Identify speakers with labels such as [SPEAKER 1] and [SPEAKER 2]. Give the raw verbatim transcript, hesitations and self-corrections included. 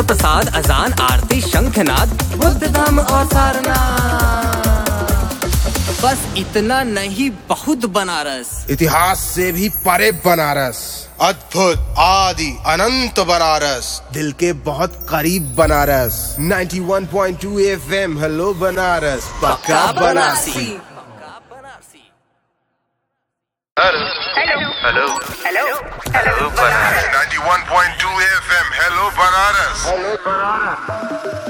[SPEAKER 1] प्रसाद, अजान, आरती, शंखनाद, बुद्ध धाम और सारनाथ। बस इतना नहीं, बहुत बनारस।
[SPEAKER 2] इतिहास से भी परे बनारस,
[SPEAKER 3] अद्भुत, आदि, अनंत बनारस,
[SPEAKER 2] दिल के बहुत करीब बनारस। इक्यानवे पॉइंट दो एफएम, हेलो बनारस, पक्का Banarasi.
[SPEAKER 4] Hello hello hello hello Banaras.
[SPEAKER 3] इक्यानवे पॉइंट दो एफएम, हेलो बनारस।